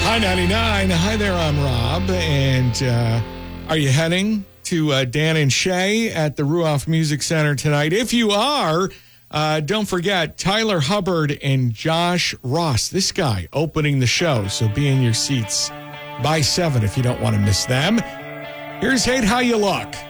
Hi, 99. Hi there, I'm Rob. And are you heading to Dan and Shay at the Ruoff Music Center tonight? If you are, don't forget Tyler Hubbard and Josh Ross. This guy opening the show. So be in your seats by 7 if you don't want to miss them. Here's Hate How You Look.